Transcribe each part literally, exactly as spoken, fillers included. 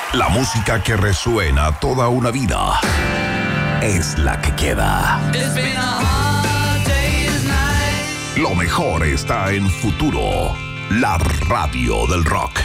La música que resuena toda una vida es la que queda. Lo mejor está en Futuro, la radio del rock.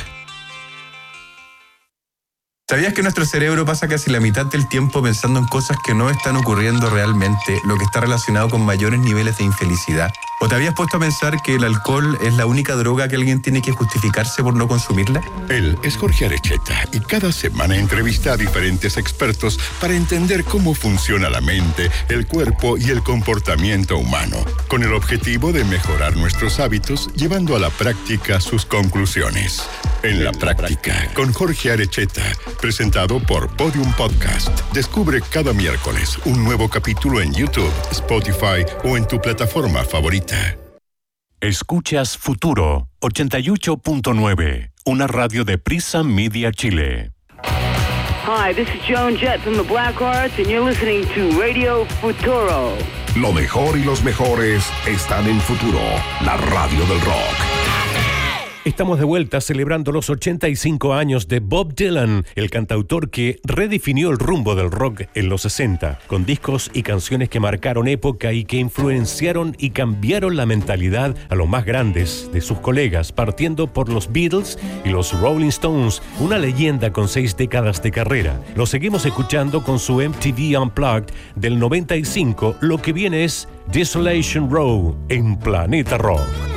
¿Sabías que nuestro cerebro pasa casi la mitad del tiempo pensando en cosas que no están ocurriendo realmente, lo que está relacionado con mayores niveles de infelicidad? ¿O te habías puesto a pensar que el alcohol es la única droga que alguien tiene que justificarse por no consumirla? Él es Jorge Arecheta y cada semana entrevista a diferentes expertos para entender cómo funciona la mente, el cuerpo y el comportamiento humano, con el objetivo de mejorar nuestros hábitos, llevando a la práctica sus conclusiones. En la práctica, con Jorge Arecheta, presentado por Podium Podcast. Descubre cada miércoles un nuevo capítulo en YouTube, Spotify o en tu plataforma favorita. Escuchas Futuro ochenta y ocho punto nueve, una radio de Prisa Media Chile. Hi, this is Joan Jett from the Blackhearts and you're listening to Radio Futuro. Lo mejor y los mejores están en Futuro, la radio del rock. Estamos de vuelta celebrando los ochenta y cinco años de Bob Dylan, el cantautor que redefinió el rumbo del rock en los sesenta, con discos y canciones que marcaron época y que influenciaron y cambiaron la mentalidad a los más grandes de sus colegas, partiendo por los Beatles y los Rolling Stones, una leyenda con seis décadas de carrera. Lo seguimos escuchando con su M T V Unplugged del noventa y cinco. Lo que viene es Desolation Row en Planeta Rock.